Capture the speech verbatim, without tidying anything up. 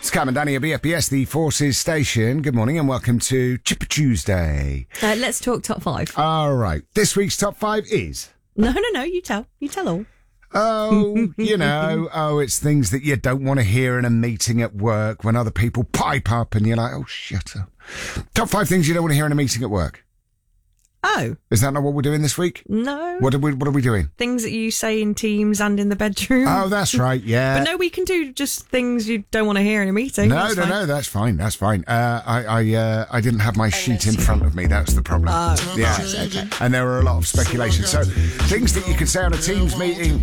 It's Cam and Danny at B F B S, the Forces Station. Good morning and welcome to Chipper Tuesday. Uh, let's talk top five. All right. This week's top five is... No, no, no. You tell. You tell all. Oh, you know, oh, it's things that you don't want to hear in a meeting at work when other people pipe up and you're like, oh, shut up. Top five things you don't want to hear in a meeting at work. Oh. Is that not what we're doing this week? No. What are we, what are we doing? Things that you say in Teams and in the bedroom. Oh, that's right, yeah. But no, we can do just things you don't want to hear in a meeting. No, that's no, fine. no, that's fine, that's fine. Uh, I I, uh, I didn't have my sheet in front of me, that's the problem. Oh, yeah. right, okay. And there were a lot of speculation. So, things that you can say on a Teams meeting